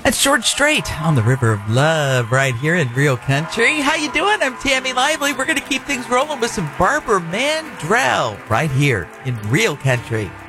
That's George Strait on the River of Love right here in Real Country. How you doing? I'm Tammy Lively. We're going to keep things rolling with some Barbara Mandrell right here in Real Country.